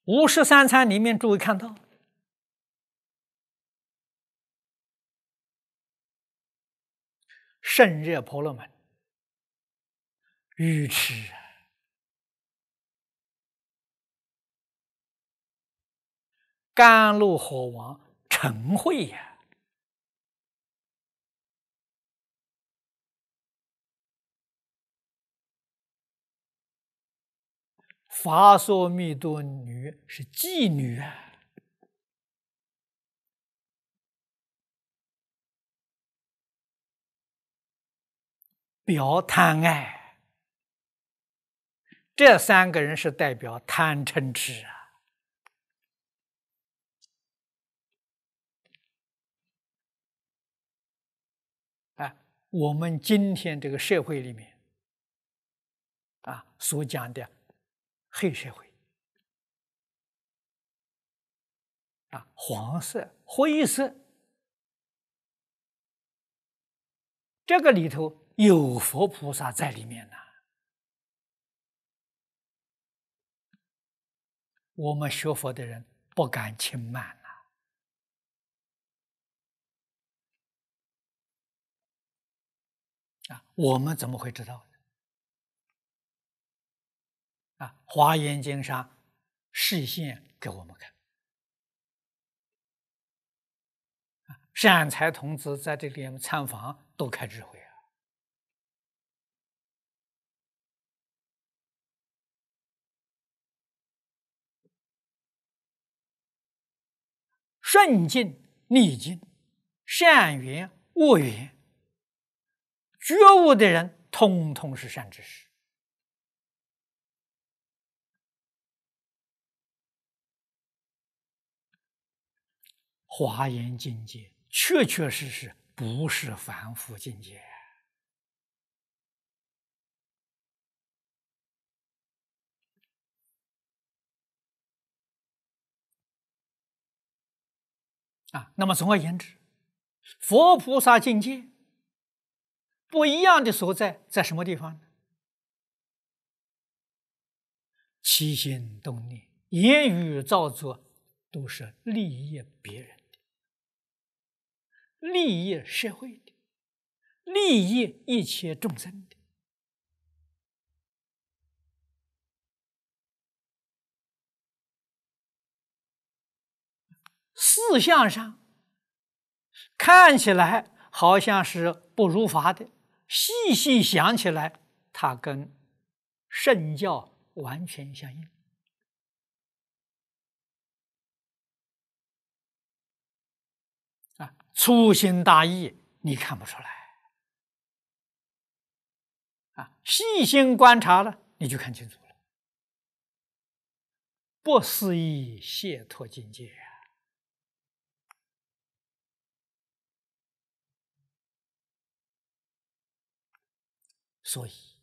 53参里面，诸位看到，圣热婆罗门、愚痴、甘露火王、嗔恚呀，伐索密多女是妓女啊。表贪爱，这3个人是代表贪嗔痴啊！我们今天这个社会里面所讲的黑社会黄色、灰色，这个里头有佛菩萨在里面呢。我们学佛的人不敢轻慢我们怎么会知道呢？华严经上示现给我们看。善财童子在这里面参访都开智慧顺境逆境，善缘恶缘，觉悟的人通通是善知识。华严境界确确实实不是凡夫境界那么总而言之，佛菩萨境界不一样的所在在什么地方呢？起心动念、言语造作都是利益别人的，利益社会的，利益一切众生的。事相上看起来好像是不如法的，细细想起来，它跟圣教完全相应。粗心大意你看不出来细心观察了你就看清楚了。不思议解脱境界所以